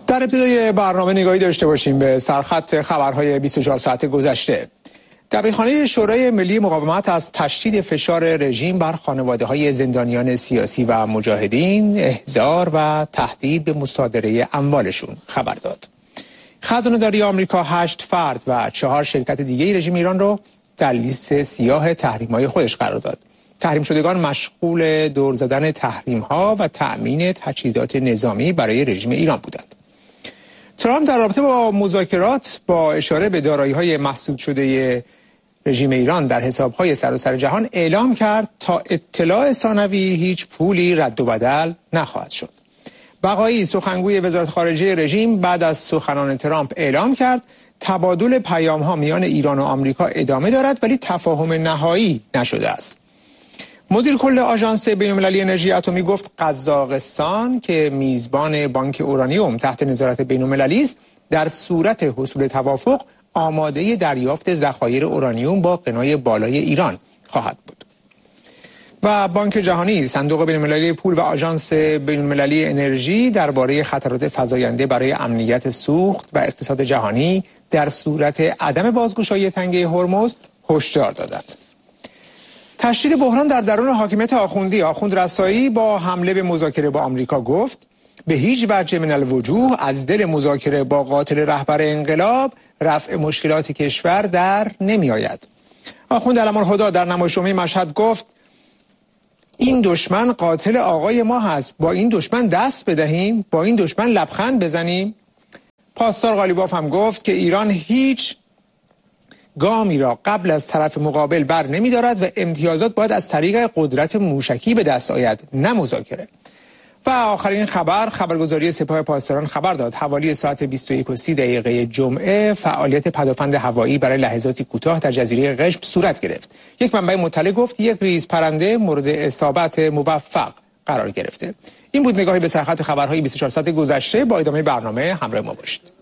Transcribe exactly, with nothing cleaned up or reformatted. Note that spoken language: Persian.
در ابتدای برنامه نگاهی داشته باشیم به سرخط خبرهای بیست و چهار ساعت گذشته. دبیرخانه شورای ملی مقاومت از تشدید فشار رژیم بر خانواده‌های زندانیان سیاسی و مجاهدین، احضار و تهدید به مصادره اموالشون خبر داد. خزانه‌داری آمریکا هشت فرد و چهار شرکت دیگه رژیم ایران رو در لیست سیاه تحریم‌های خودش قرار داد. تحریم شدگان مشغول دور زدن تحریم‌ها و تأمین تجهیزات نظامی برای رژیم ایران بودند. ترامپ در رابطه با مذاکرات با اشاره به دارایی‌های مسدود شده رژیم ایران در حساب‌های سراسر جهان اعلام کرد تا اطلاع ثانوی هیچ پولی رد و بدل نخواهد شد. بقایی سخنگوی وزارت خارجه رژیم بعد از سخنان ترامپ اعلام کرد تبادل پیام‌ها میان ایران و آمریکا ادامه دارد ولی تفاهم نهایی نشده است. مدیر کل آژانس بین‌المللی انرژی اتمی گفت قزاقستان که میزبان بانک اورانیوم تحت نظارت بین‌المللی است در صورت حصول توافق آماده دریافت ذخایر اورانیوم با غنای بالای ایران خواهد بود. و بانک جهانی، صندوق بین‌المللی پول و آژانس بین‌المللی انرژی درباره خطرات فزاینده برای امنیت سوخت و اقتصاد جهانی در صورت عدم بازگشایی تنگه هرمز هشدار دادند. تشدید بحران در درون حاکمیت آخوندی، آخوند رسایی با حمله به مذاکره با آمریکا گفت به هیچ وجه من الوجوه از دل مذاکره با قاتل رهبر انقلاب رفع مشکلات کشور در نمی آید. آخوند علم‌الهدی در نمایشنامه مشهد گفت این دشمن قاتل آقای ما هست، با این دشمن دست بدهیم، با این دشمن لبخند بزنیم. پاسدار قالیباف هم گفت که ایران هیچ گامی را قبل از طرف مقابل بر نمی دارد و امتیازات باید از طریق قدرت موشکی به دست آید، نه مذاکره. و آخرین خبر، خبرگزاری سپاه پاسداران خبر داد حوالی ساعت بیست و یک و سی دقیقه جمعه فعالیت پدافند هوایی برای لحظاتی کوتاه در جزیره قشم صورت گرفت. یک منبع مطلع گفت یک ریز پرنده مورد اصابت موفق قرار گرفته. این بود نگاهی به سرخط خبرهای بیست و چهار ساعت گذشته. با ادامه برنامه همراه ما باشید.